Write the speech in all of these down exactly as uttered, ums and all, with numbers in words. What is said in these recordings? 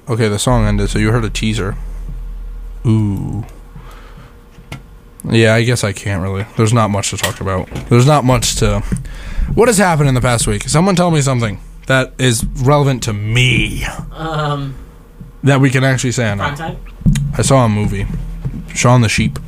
Okay, the song ended, so you heard a teaser. Ooh. Yeah, I guess I can't really. There's not much to talk about. There's not much to... What has happened in the past week? Someone tell me something that is relevant to me. Um... That we can actually say on Prime time? I saw a movie. Shaun the Sheep.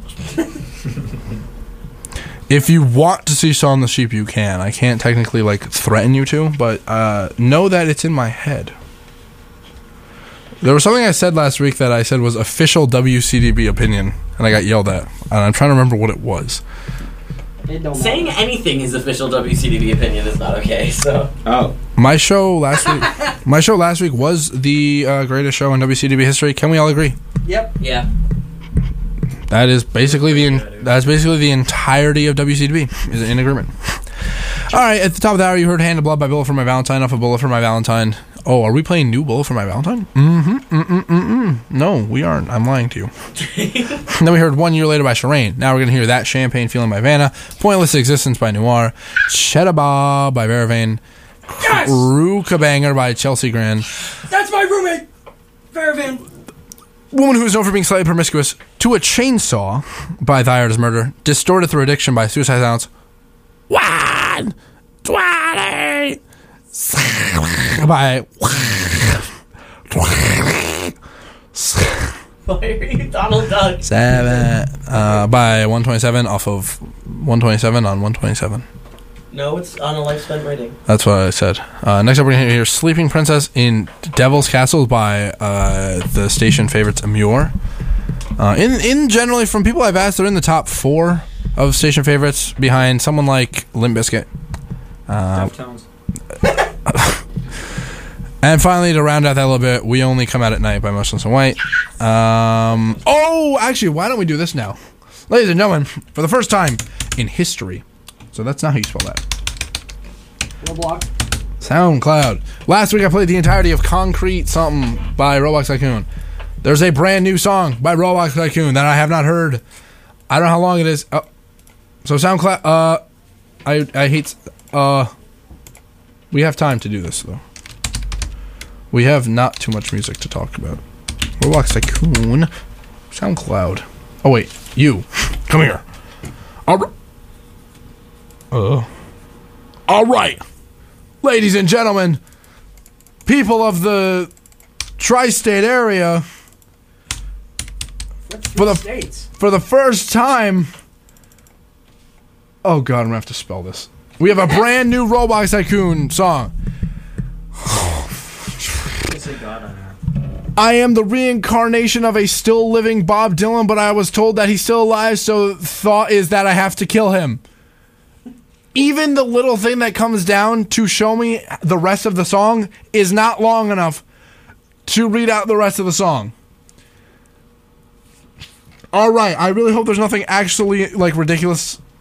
If you want to see Shaun the Sheep, you can. I can't technically, like, threaten you to, but uh, know that it's in my head. There was something I said last week that I said was official W C D B opinion, and I got yelled at. And I'm trying to remember what it was. It don't Saying matter. Anything is official W C D B opinion is not okay, so... Oh. My show last week My show last week was the uh, greatest show in W C D B history. Can we all agree? Yep. Yeah. That is basically the in, that's basically the entirety of W C D B is in agreement. All right, at the top of the hour, you heard "Hand of Blood" by Bullet for My Valentine off of Bullet for My Valentine. Oh, are we playing new Bullet for My Valentine? Mm-hmm. Mm-mm-mm-mm. No, we aren't. I'm lying to you. Then we heard "One Year Later" by Shireen. Now we're going to hear "That Champagne Feeling" by Vanna, "Pointless Existence" by Noir, "Chedaba" by Veravane, yes! "Rookabanger" by Chelsea Grand. That's my roommate, Veravane. Woman Who Is Known for Being Slightly Promiscuous, "To a Chainsaw" by Thy Art Is Murder, "Distorted Through Addiction" by Suicide Silence, one twenty by Why are you Donald Duck? seven uh, by one twenty-seven off of one twenty-seven on one twenty-seven. No, it's on a lifespan rating. That's what I said. Uh, next up, we're going to hear "Sleeping Princess" in Devil's Castle by uh, the station favorites Amur. Uh, in in generally, from people I've asked, they're in the top four of station favorites, behind someone like Limp Bizkit. Uh, and finally, to round out that a little bit, "We Only Come Out at Night" by Motionless in White. Um, oh, actually, why don't we do this now? Ladies and gentlemen, for the first time in history... So that's not how you spell that. Roblox. SoundCloud. Last week I played the entirety of "Concrete Something" by Roblox Tycoon. There's a brand new song by Roblox Tycoon that I have not heard. I don't know how long it is. Oh. So SoundCloud, uh, I I hate, uh, we have time to do this though. We have not too much music to talk about. Roblox Tycoon, SoundCloud. Oh wait, you, come here. All right. Uh. All right, ladies and gentlemen, people of the tri-state area, for the states? for the first time. Oh God, I'm gonna have to spell this. We have a brand new Roblox Tycoon song. I am the reincarnation of a still living Bob Dylan, but I was told that he's still alive, so the thought is that I have to kill him. Even the little thing that comes down to show me the rest of the song is not long enough to read out the rest of the song. All right, I really hope there's nothing actually like ridiculous